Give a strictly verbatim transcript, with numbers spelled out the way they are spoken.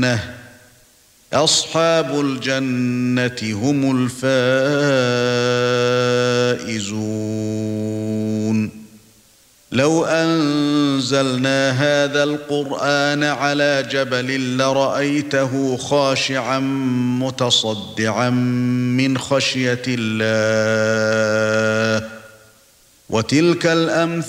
الجنة أصحاب الجنة هم الفائزون لو أنزلنا هذا القرآن على جبل لرأيته خاشعا متصدعا من خشية الله وتلك الأمثال